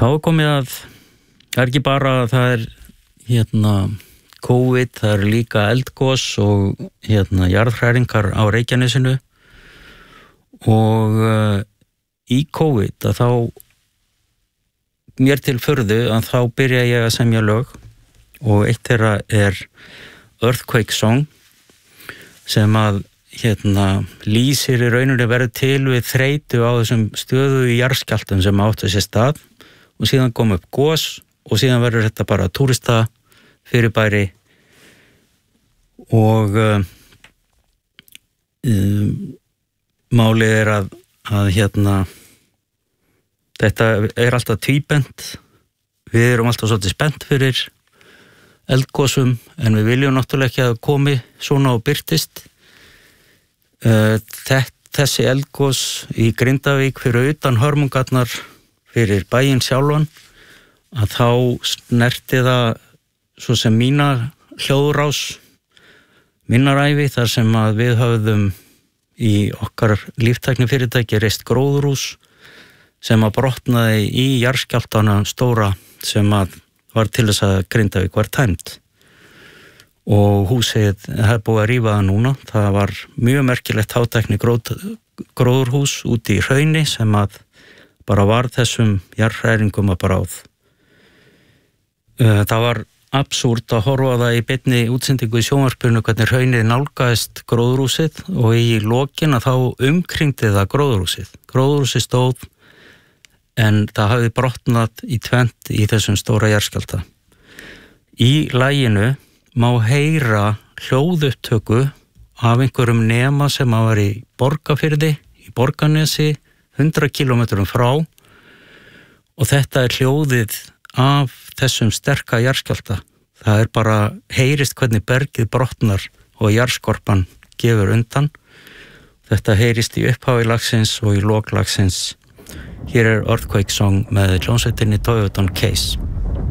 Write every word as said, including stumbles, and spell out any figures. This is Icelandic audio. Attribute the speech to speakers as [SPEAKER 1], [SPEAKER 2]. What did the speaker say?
[SPEAKER 1] þá er komið að það er ekki bara að það er hérna COVID, það er líka eldgos og hérna jarðhræringar á Reykjanesinu og uh, í COVID að þá mér til furðu að þá byrja ég að semja lög og eitt þeirra er Earthquake Song sem að hérna lýsir í rauninni verið til við þreytu á þessum stöðu í jarðskjálftum sem áttu sér stað og síðan kom upp gos og síðan verður þetta bara túrista fyrirbæri og um, um, málið er að, að hérna þetta er alltaf tvíbent við erum alltaf svolítið spennt fyrir eldgosum en við viljum náttúrulega ekki að komi svona og byrtist uh, þessi eldgos í Grindavík fyrir utan hörmungarnar fyrir bæinn sjálfan að þá snerti það svo sem mína hljóðrás minnaræfi þar sem að við höfðum í okkar líftækni fyrirtæki reist gróðurhús sem að brotnaði í jarðskjálftana stóra sem að var til þess að Grindavík var tæmt og húsið hefði búið að rífa það núna það var mjög merkilegt hátækni gróð, gróðurhús úti í hrauni sem að bara var þessum jarðhræringum að bráð það var absúrt að horfa það í beinni útsendingu í sjónvarpinu hvernig hraunið nálgaðist gróðurhúsið og í lokin að þá umkringdi það gróðurhúsið. Gróðurhúsið stóð en það hafði brotnað í tvennt í þessum stóra jarðskjálfta. Í laginu má heyra hljóðupptöku af einhverjum nema sem að var í Borgarfirði, í Borgarnesi, hundrað kílómetrum frá og þetta er hljóðið af þessum sterka jarðskjálfta. Það er bara heyrist hvernig bergið brotnar og jarðskorpan gefur undan. Þetta heyrist í upphafi lagsins og í lok lagsins. Hér er Earthquake Song með hljómsveitinni Toyotan Case.